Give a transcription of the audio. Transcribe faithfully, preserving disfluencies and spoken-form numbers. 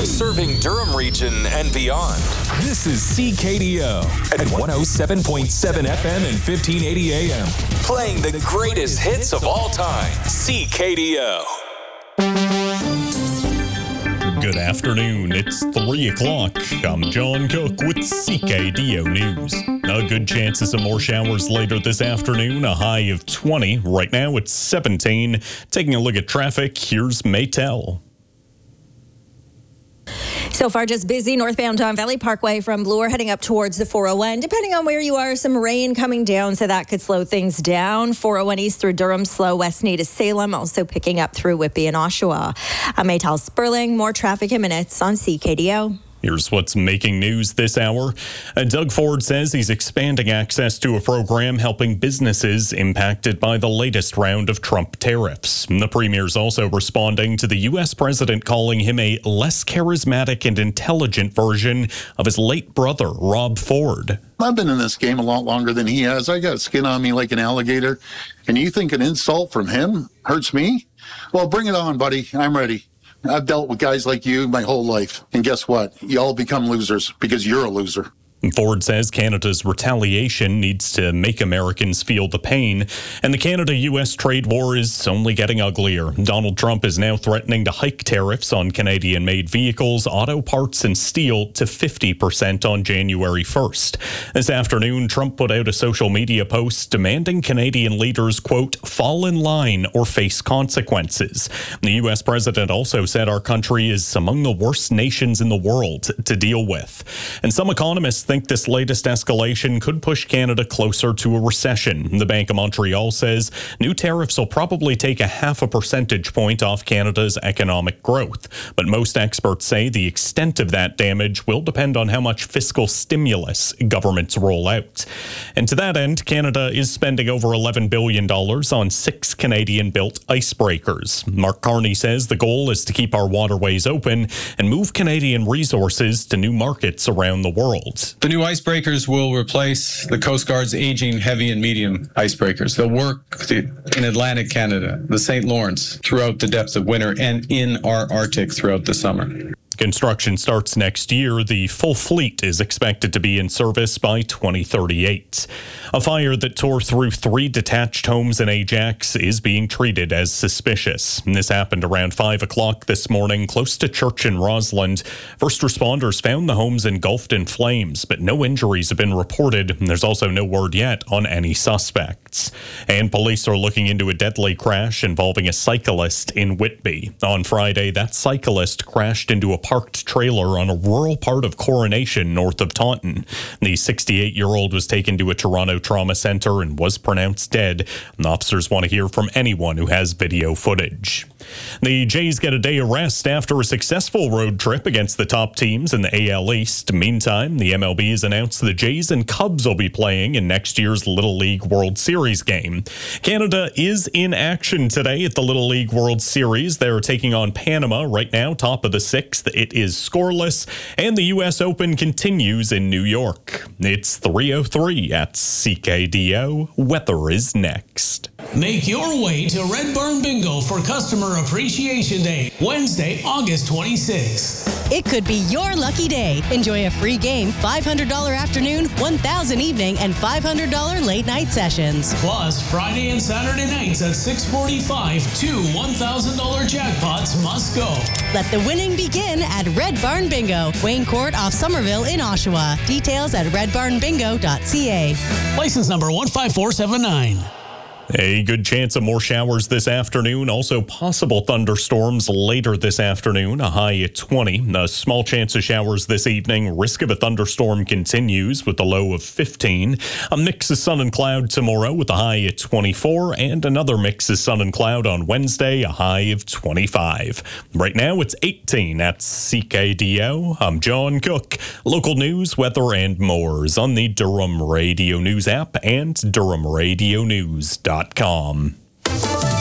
serving Durham region and beyond. This is C K D O at one oh seven point seven F M and fifteen eighty A M. Playing the greatest hits of all time. C K D O. Good afternoon. It's three o'clock. I'm John Cook with C K D O News. A good chance of some more showers later this afternoon, a high of twenty. Right now it's seventeen. Taking a look at traffic, here's Maytel. So far, just busy northbound Don Valley Parkway from Bloor heading up towards the four oh one. Depending on where you are, some rain coming down, so that could slow things down. four oh one east through Durham, slow west Nita Salem, also picking up through Whitby and Oshawa. I'm Maytal Sperling. More traffic in minutes on C K D O. Here's what's making news this hour. Uh, Doug Ford says he's expanding access to a program helping businesses impacted by the latest round of Trump tariffs. The premier's also responding to the U S president calling him a less charismatic and intelligent version of his late brother, Rob Ford. I've been in this game a lot longer than he has. I got skin on me like an alligator. And you think an insult from him hurts me? Well, bring it on, buddy. I'm ready. I've dealt with guys like you my whole life. And guess what? You all become losers because you're a loser. Ford says Canada's retaliation needs to make Americans feel the pain, and the Canada-U S trade war is only getting uglier. Donald Trump is now threatening to hike tariffs on Canadian-made vehicles, auto parts, and steel to fifty percent on January first. This afternoon, Trump put out a social media post demanding Canadian leaders, quote, fall in line or face consequences. The U S president also said our country is among the worst nations in the world to deal with. And some economists think this latest escalation could push Canada closer to a recession. The Bank of Montreal says new tariffs will probably take a half a percentage point off Canada's economic growth. But most experts say the extent of that damage will depend on how much fiscal stimulus governments roll out. And to that end, Canada is spending over eleven billion dollars on six Canadian-built icebreakers. Mark Carney says the goal is to keep our waterways open and move Canadian resources to new markets around the world. The new icebreakers will replace the Coast Guard's aging heavy and medium icebreakers. They'll work in Atlantic Canada, the Saint Lawrence, throughout the depths of winter, and in our Arctic throughout the summer. Construction starts next year. The full fleet is expected to be in service by twenty thirty-eight. A fire that tore through three detached homes in Ajax is being treated as suspicious. This happened around five o'clock this morning, close to Church in Rossland. First responders found the homes engulfed in flames, but no injuries have been reported. There's also no word yet on any suspects. And police are looking into a deadly crash involving a cyclist in Whitby. On Friday, that cyclist crashed into a parked trailer on a rural part of Coronation, north of Taunton. The sixty-eight-year-old was taken to a Toronto trauma center and was pronounced dead. And officers want to hear from anyone who has video footage. The Jays get a day of rest after a successful road trip against the top teams in the A L East. Meantime, the M L B has announced the Jays and Cubs will be playing in next year's Little League World Series game. Canada is in action today at the Little League World Series. They're taking on Panama right now, top of the sixth. It is scoreless, and the U S Open continues in New York. It's three oh three at C K D O. Weather is next. Make your way to Red Barn Bingo for Customer Appreciation Day, Wednesday, August twenty-sixth. It could be your lucky day. Enjoy a free game, five hundred dollars afternoon, one thousand dollars evening, and five hundred dollars late night sessions. Plus, Friday and Saturday nights at six forty-five, two one thousand dollars jackpots must go. Let the winning begin at Red Barn Bingo, Wayne Court off Somerville in Oshawa. Details at red barn bingo dot c a. License number one five four seven nine. A good chance of more showers this afternoon. Also possible thunderstorms later this afternoon. A high at twenty. A small chance of showers this evening. Risk of a thunderstorm continues with a low of fifteen. A mix of sun and cloud tomorrow with a high at twenty-four. And another mix of sun and cloud on Wednesday. A high of twenty-five. Right now it's eighteen at C K D O. I'm John Cook. Local news, weather, and more is on the Durham Radio News app and durham radio news dot com.